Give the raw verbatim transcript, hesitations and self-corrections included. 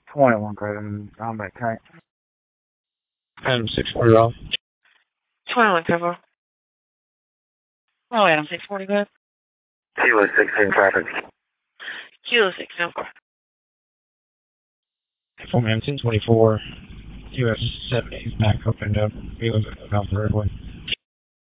twenty-one, Craven. I'm back tank. Adam six forty off. twenty-one, cover. Oh, Adam six forty, good. Kilo sixteen traffic. Kilo six, number. Full man ten twenty-four. U S seventy is back up and up. He was off the roadway.